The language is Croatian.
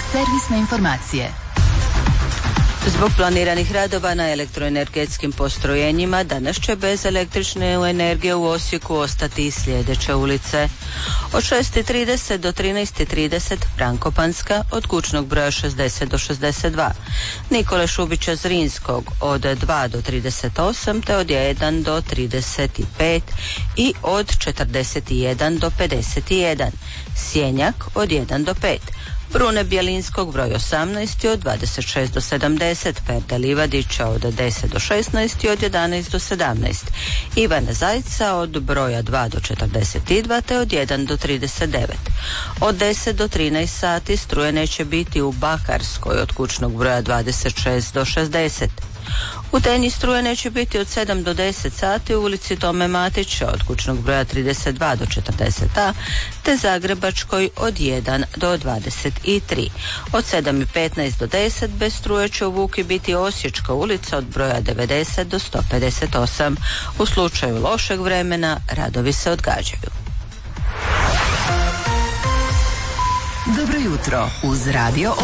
Servisne informacije. Zbog planiranih radova na elektroenergetskim postrojenjima danas će bez električne energije u Osijeku ostati i sljedeće ulice. Od 6:30 do 13:30 Frankopanska od kućnog broja 60 do 62, Nikole Šubića Zrinskog od 2 do 38 te od 1 do 35 i od 41 do 51, Sjenjak od 1 do 5, Brune Bjelinskog broj 18 od 26 do 70, Perda Livadića od 10 do 16 i od 11 do 17, Ivana Zajca od broja 2 do 42 te od 1 do 39. Od 10 do 13 sati struje neće biti u Bakarskoj od kućnog broja 26 do 60. U Tenji struje neće biti od 7 do 10 sati u ulici Tome Matića od kućnog broja 32 do 40a te Zagrebačkoj od 1 do 23. Od 7:15 do 10 bez struje će u Vuki biti Osječka ulica od broja 90 do 158. U slučaju lošeg vremena radovi se odgađaju. Dobro jutro uz radio